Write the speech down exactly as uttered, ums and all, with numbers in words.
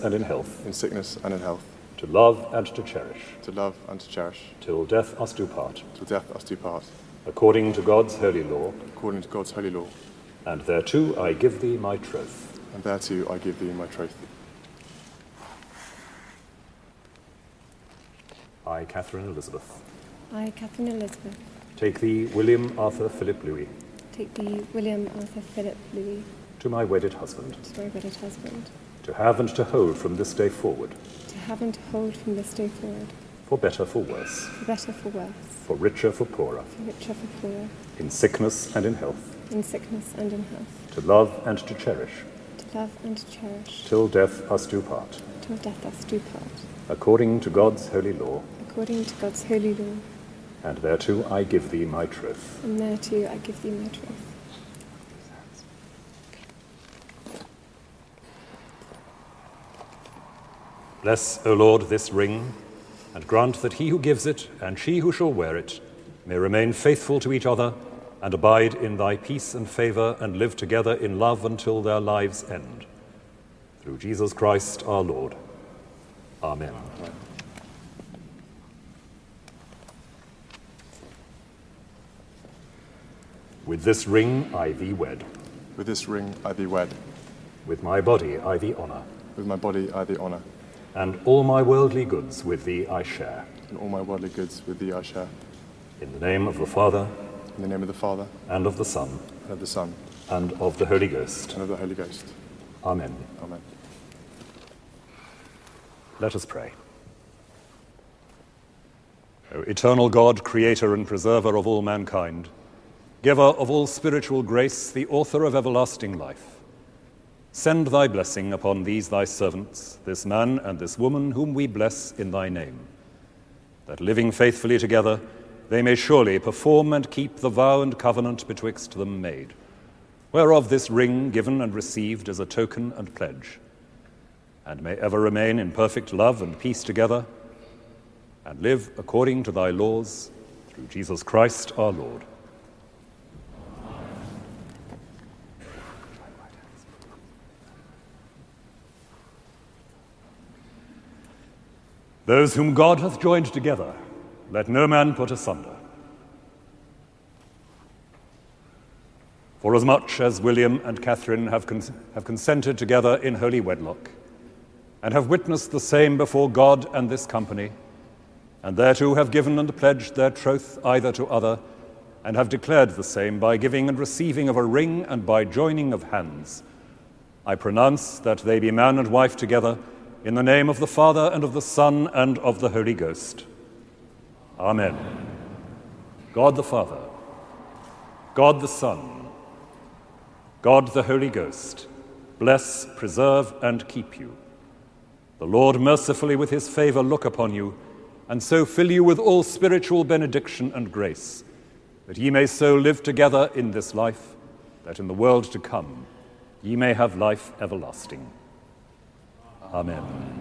and in health, in sickness and in health, to love and to cherish, to love and to cherish, till death us do part, till death us do part, according to God's holy law, according to God's holy law. And thereto I give thee my troth. And thereto I give thee my troth. I, Catherine Elizabeth, I, Catherine Elizabeth, take thee, William Arthur Philip Louis, take thee, William Arthur Philip Louis, to my wedded husband, to my wedded husband, to have and to hold from this day forward, to have and to hold from this day forward, for better, for worse, for better, for worse, for richer, for poorer, for richer, for poorer, in sickness and in health, in sickness and in health, to love and to cherish, to love and to cherish, till death us do part, till death us do part, according to God's holy law, according to God's holy law, and thereto I give thee my troth. and thereto I give thee my troth. Bless, O Lord, this ring, and grant that he who gives it and she who shall wear it may remain faithful to each other and abide in thy peace and favor and live together in love until their lives end. Through Jesus Christ our Lord. Amen. Amen. With this ring I thee wed. With this ring I thee wed. With my body I thee honour. With my body I thee honour. And all my worldly goods with thee I share. And all my worldly goods with thee I share. In the name of the Father, in the name of the Father, and of the Son, and of the Son, and of the Holy Ghost. And of the Holy Ghost. Amen. Amen. Let us pray. O eternal God, creator and preserver of all mankind, giver of all spiritual grace, the author of everlasting life, send thy blessing upon these thy servants, this man and this woman whom we bless in thy name, that living faithfully together, they may surely perform and keep the vow and covenant betwixt them made, whereof this ring given and received as a token and pledge, and may ever remain in perfect love and peace together, and live according to thy laws, through Jesus Christ our Lord. Those whom God hath joined together, let no man put asunder. Forasmuch as William and Catherine have, cons- have consented together in holy wedlock, and have witnessed the same before God and this company, and thereto have given and pledged their troth either to other, and have declared the same by giving and receiving of a ring and by joining of hands, I pronounce that they be man and wife together, in the name of the Father, and of the Son, and of the Holy Ghost. Amen. God the Father, God the Son, God the Holy Ghost, bless, preserve, and keep you. The Lord mercifully with his favor look upon you, and so fill you with all spiritual benediction and grace, that ye may so live together in this life, that in the world to come ye may have life everlasting. Amen.